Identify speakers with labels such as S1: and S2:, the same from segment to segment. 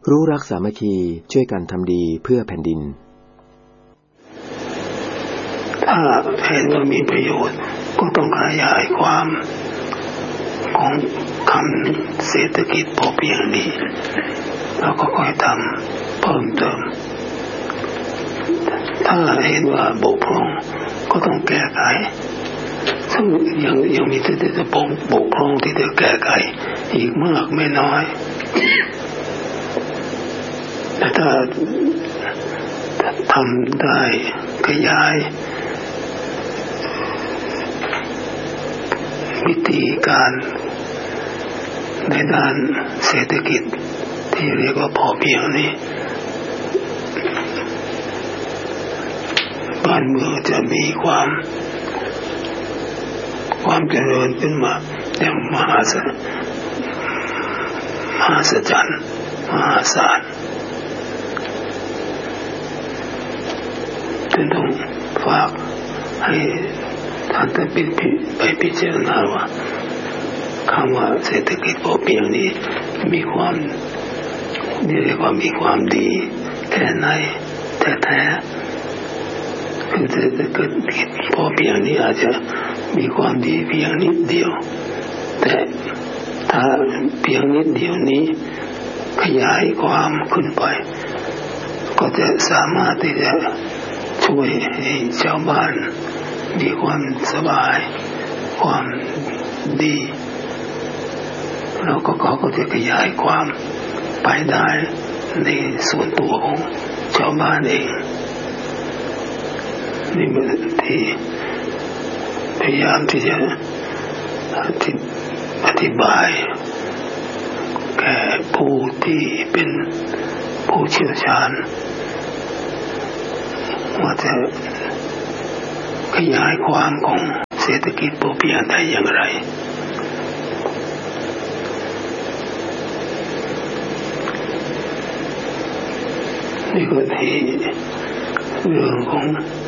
S1: รู้รักสามัคคีช่วยกันทำดีเพื่อแผ่นดิน
S2: ถ้าเห็นว่ามีประโยชน์ก็ต้องขยายความของคำเศรษฐกิจพอเพียงนี้แล้วก็ค่อยทำเพิ่มเติมถ้าเห็นว่าบกพร่องก็ต้องแก้ไขซึ่งยังมีที่จะบกพร่องที่จะแก้ไขอีกมากไม่น้อยแต่ถ้าทำได้ขยายวิธีการในด้านเศรษฐกิจที่เรียกว่าพอเพียงนี้บ้านเมืองจะมีความเจริญขึ้นมาอย่างมหาศาลมหาศาลจึงต้องฝากให้ท่านไปพิจารณาว่าคำว่าเศรษฐกิจพอเพียงนี้มีความเรียกว่ามีความดีแค่ไหนแท้ๆคือเศรษฐกิจพอเพียงนี้อาจจะมีความดีเพียงนิดเดียวแต่ถ้าเพียงนิดเดียวนี้ขยายความขึ้นไปก็จะสามารถที่จะช่วยให้ชาวบ้านมีความสบายความดีแล้วก็เขาก็จะขยายความไปได้ในส่วนตัวของชาวบ้านเองนี่มันที่พยายามที่จะอธิบายแก่ผู้ที่เป็นผู้เชี่ยวชาญว่าจะขยายความของเศรษฐกิจพอเพียงได้อย่างไรนี่ก็ที่เรื่องของ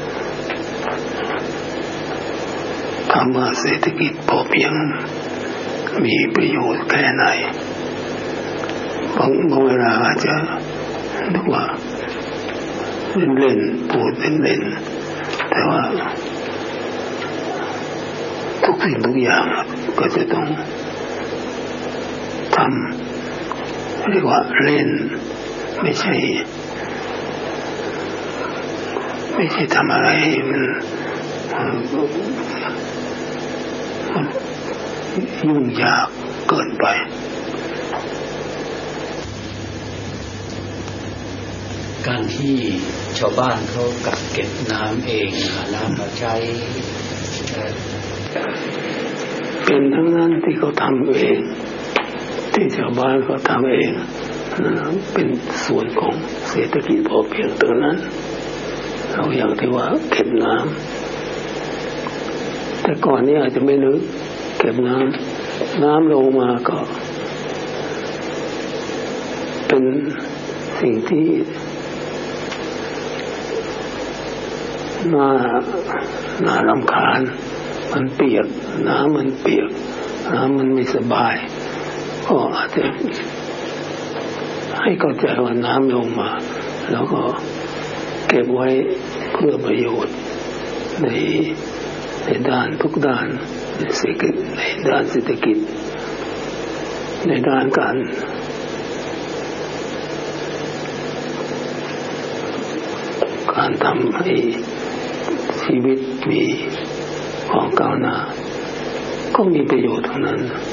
S2: คำว่าเศรษฐกิจพอเพียงมีประโยชน์แค่ไหนบางเวลาอาจจะนึกว่าเล่นพูดเล่นแต่ว่าทุกสิ่งทุกอย่างก็จะต้องทำเรียกว่าเล่นไม่ใช่ทำอะไรมันยุ่งยากเกินไป
S3: การที่ชาวบ้านเขากักเก็บน้ำเองหาน้ำมาใช้
S2: เป็นทั้งนั้นที่เขาทำเองที่ชาวบ้านเขาทำเองเป็นส่วนของเศรษฐกิจพอเพียงตัวนั้นเราอย่างที่ว่าเก็บน้ำแต่ก่อนนี้อาจจะไม่นึกเก็บน้ำลงมาก็เป็นสิ่งที่น่ารำคาญมันเปียกน้ำมันเปียกน้ำมันไม่สบายก็อาจจะให้เข้าใจว่าน้ำลงมาแล้วก็เก็บไว้เพื่อประโยชน์ในด้านทุกด้านในด้านเศรษฐกิจในด้านการทำให้ชีวิตมีความก้าวหน้าก็มีประโยชน์ทั้งนั้น